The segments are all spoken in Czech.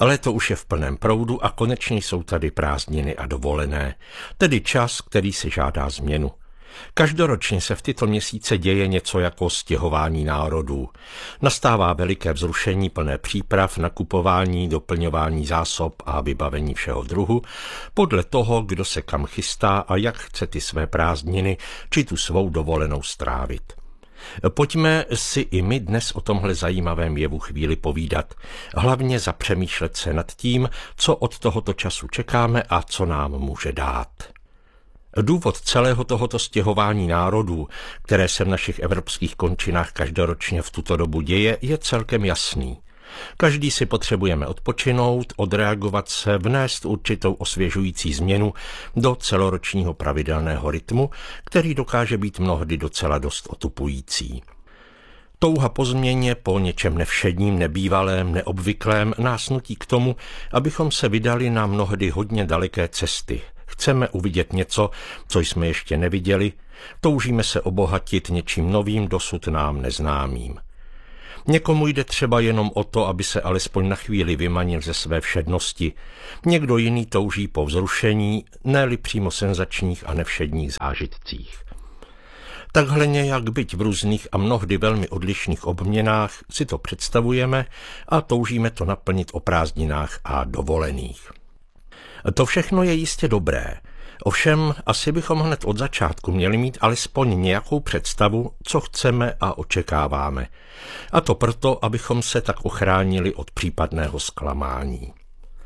Ale to už je v plném proudu a konečně jsou tady prázdniny a dovolené, tedy čas, který si žádá změnu. Každoročně se v tyto měsíce děje něco jako stěhování národů. Nastává veliké vzrušení plné příprav, nakupování, doplňování zásob a vybavení všeho druhu, podle toho, kdo se kam chystá a jak chce ty své prázdniny či tu svou dovolenou strávit. Pojďme si i my dnes o tomhle zajímavém jevu chvíli povídat, hlavně zapřemýšlet se nad tím, co od tohoto času čekáme a co nám může dát. Důvod celého tohoto stěhování národů, které se v našich evropských končinách každoročně v tuto dobu děje, je celkem jasný. Každý si potřebujeme odpočinout, odreagovat se, vnést určitou osvěžující změnu do celoročního pravidelného rytmu, který dokáže být mnohdy docela dost otupující. Touha po změně, po něčem nevšedním, nebývalém, neobvyklém nás nutí k tomu, abychom se vydali na mnohdy hodně daleké cesty. Chceme uvidět něco, co jsme ještě neviděli, toužíme se obohatit něčím novým, dosud nám neznámým. Někomu jde třeba jenom o to, aby se alespoň na chvíli vymanil ze své všednosti. Někdo jiný touží po vzrušení, ne-li přímo senzačních a nevšedních zážitcích. Takhle nějak byť v různých a mnohdy velmi odlišných obměnách si to představujeme a toužíme to naplnit o prázdninách a dovolených. To všechno je jistě dobré, ovšem asi bychom hned od začátku měli mít alespoň nějakou představu, co chceme a očekáváme. A to proto, abychom se tak ochránili od případného zklamání.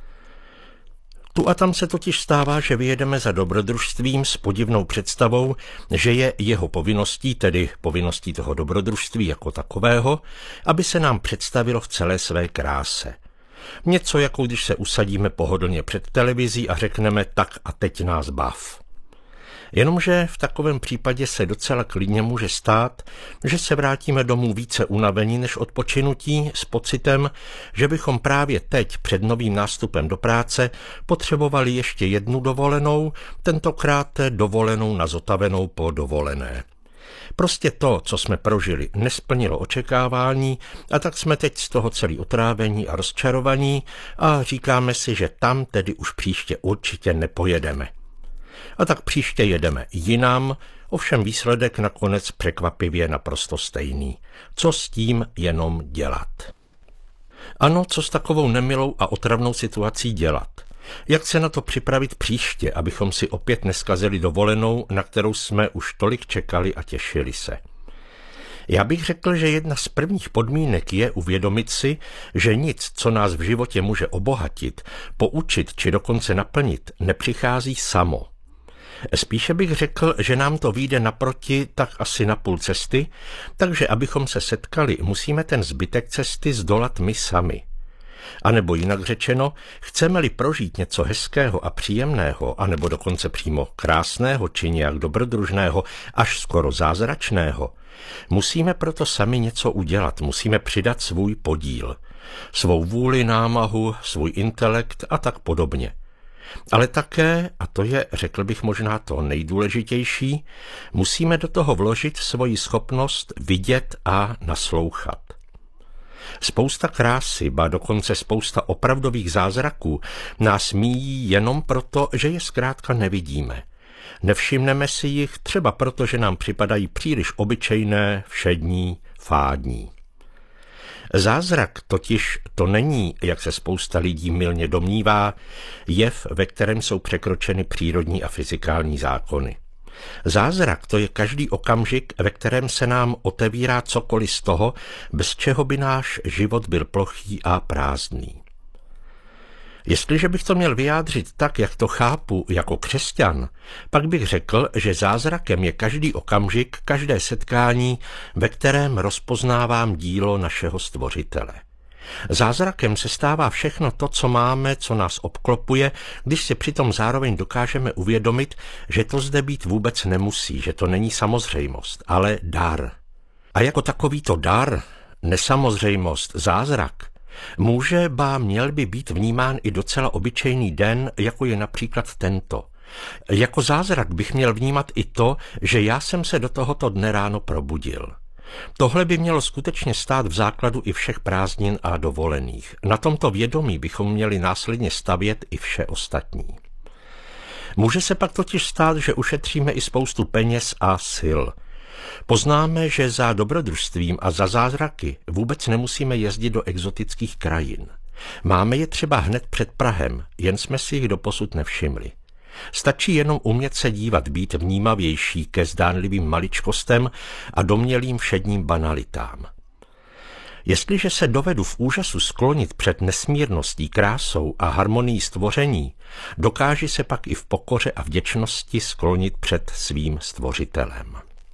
Tu a tam se totiž stává, že vyjedeme za dobrodružstvím s podivnou představou, že je jeho povinností, tedy povinností toho dobrodružství jako takového, aby se nám představilo v celé své kráse. Něco jako když se usadíme pohodlně před televizí a řekneme tak a teď nás bav. Jenomže v takovém případě se docela klidně může stát, že se vrátíme domů více unavení než odpočinutí s pocitem, že bychom právě teď před novým nástupem do práce potřebovali ještě jednu dovolenou, tentokrát dovolenou na zotavenou po dovolené. Prostě to, co jsme prožili, nesplnilo očekávání a tak jsme teď z toho celý otrávení a rozčarovaní a říkáme si, že tam tedy už příště určitě nepojedeme. A tak příště jedeme jinam, ovšem výsledek nakonec překvapivě naprosto stejný. Co s tím jenom dělat? Ano, co s takovou nemilou a otravnou situací dělat? Jak se na to připravit příště, abychom si opět neskazili dovolenou, na kterou jsme už tolik čekali a těšili se? Já bych řekl, že jedna z prvních podmínek je uvědomit si, že nic, co nás v životě může obohatit, poučit či dokonce naplnit, nepřichází samo. Spíše bych řekl, že nám to vyjde naproti tak asi na půl cesty, takže abychom se setkali, musíme ten zbytek cesty zdolat my sami. A nebo jinak řečeno, chceme-li prožít něco hezkého a příjemného, anebo dokonce přímo krásného či nějak dobrodružného, až skoro zázračného, musíme proto sami něco udělat, musíme přidat svůj podíl, svou vůli, námahu, svůj intelekt a tak podobně. Ale také, a to je, řekl bych možná to nejdůležitější, musíme do toho vložit svoji schopnost vidět a naslouchat. Spousta krásy, ba dokonce spousta opravdových zázraků nás míjí jenom proto, že je zkrátka nevidíme. Nevšimneme si jich třeba proto, že nám připadají příliš obyčejné, všední, fádní. Zázrak totiž to není, jak se spousta lidí mylně domnívá, jev, ve kterém jsou překročeny přírodní a fyzikální zákony. Zázrak to je každý okamžik, ve kterém se nám otevírá cokoliv z toho, bez čeho by náš život byl plochý a prázdný. Jestliže bych to měl vyjádřit tak, jak to chápu jako křesťan, pak bych řekl, že zázrakem je každý okamžik, každé setkání, ve kterém rozpoznávám dílo našeho Stvořitele. Zázrakem se stává všechno to, co máme, co nás obklopuje, když si přitom zároveň dokážeme uvědomit, že to zde být vůbec nemusí, že to není samozřejmost, ale dar. A jako takovýto dar, nesamozřejmost, zázrak, může, ba měl by být vnímán i docela obyčejný den, jako je například tento. Jako zázrak bych měl vnímat i to, že já jsem se do tohoto dne ráno probudil. Tohle by mělo skutečně stát v základu i všech prázdnin a dovolených. Na tomto vědomí bychom měli následně stavět i vše ostatní. Může se pak totiž stát, že ušetříme i spoustu peněz a sil. Poznáme, že za dobrodružstvím a za zázraky vůbec nemusíme jezdit do exotických krajin. Máme je třeba hned před Prahem, jen jsme si jich doposud nevšimli. Stačí jenom umět se dívat, být vnímavější ke zdánlivým maličkostem a domnělým všedním banalitám. Jestliže se dovedu v úžasu sklonit před nesmírností, krásou a harmonií stvoření, dokáži se pak i v pokoře a vděčnosti sklonit před svým stvořitelem.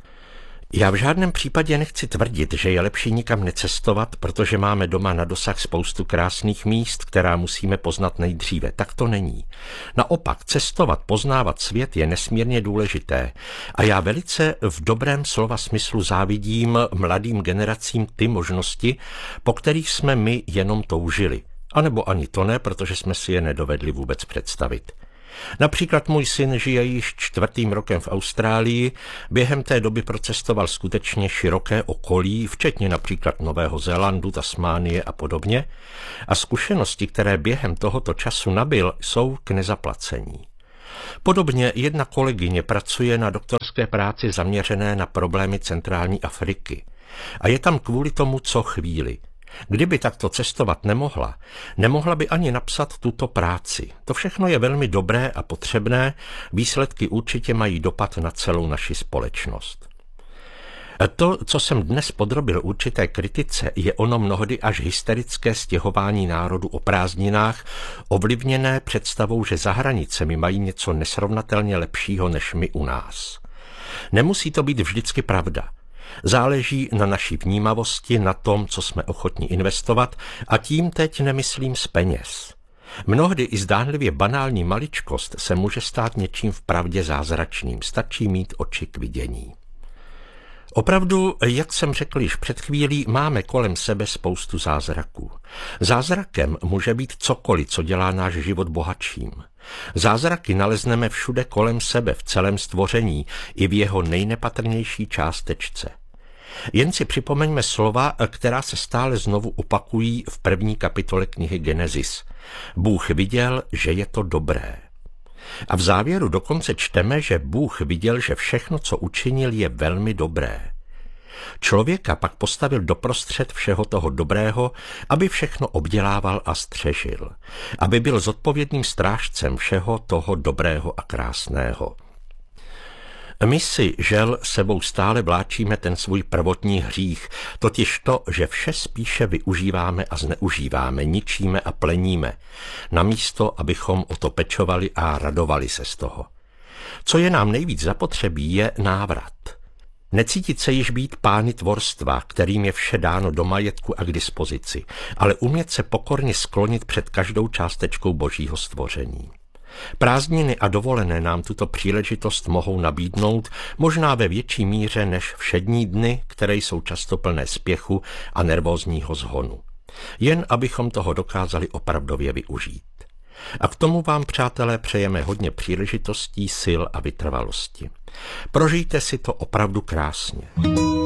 Já v žádném případě nechci tvrdit, že je lepší nikam necestovat, protože máme doma na dosah spoustu krásných míst, která musíme poznat nejdříve. Tak to není. Naopak, cestovat, poznávat svět je nesmírně důležité a já velice v dobrém slova smyslu závidím mladým generacím ty možnosti, po kterých jsme my jenom toužili. A nebo ani to ne, protože jsme si je nedovedli vůbec představit. Například můj syn žije již 4. rokem v Austrálii, během té doby procestoval skutečně široké okolí, včetně například Nového Zélandu, Tasmánie a podobně, a zkušenosti, které během tohoto času nabyl, jsou k nezaplacení. Podobně jedna kolegyně pracuje na doktorské práci zaměřené na problémy centrální Afriky a je tam kvůli tomu co chvíli. Kdyby takto cestovat nemohla by ani napsat tuto práci. To všechno je velmi dobré a potřebné, výsledky určitě mají dopad na celou naši společnost. To, co jsem dnes podrobil určité kritice, je ono mnohdy až hysterické stěhování národu o prázdninách, ovlivněné představou, že za hranicemi mají něco nesrovnatelně lepšího než my u nás. Nemusí to být vždycky pravda. Záleží na naší vnímavosti, na tom, co jsme ochotni investovat, a tím teď nemyslím z peněz. Mnohdy i zdánlivě banální maličkost se může stát něčím vpravdě zázračným, stačí mít oči k vidění. Opravdu, jak jsem řekl již před chvílí, máme kolem sebe spoustu zázraků. Zázrakem může být cokoliv, co dělá náš život bohatším. Zázraky nalezneme všude kolem sebe, v celém stvoření, i v jeho nejnepatrnější částečce. Jen si připomeňme slova, která se stále znovu opakují v 1. kapitole knihy Genesis. Bůh viděl, že je to dobré. A v závěru dokonce čteme, že Bůh viděl, že všechno, co učinil, je velmi dobré. Člověka pak postavil doprostřed všeho toho dobrého, aby všechno obdělával a střežil, aby byl zodpovědným strážcem všeho toho dobrého a krásného. My si, žel, sebou stále vláčíme ten svůj prvotní hřích, totiž to, že vše spíše využíváme a zneužíváme, ničíme a pleníme, namísto, abychom o to pečovali a radovali se z toho. Co je nám nejvíc zapotřebí, je návrat. Necítit se již být pány tvorstva, kterým je vše dáno do majetku a k dispozici, ale umět se pokorně sklonit před každou částečkou božího stvoření. Prázdniny a dovolené nám tuto příležitost mohou nabídnout možná ve větší míře než všední dny, které jsou často plné spěchu a nervózního zhonu. Jen abychom toho dokázali opravdově využít. A k tomu vám, přátelé, přejeme hodně příležitostí, sil a vytrvalosti. Prožijte si to opravdu krásně.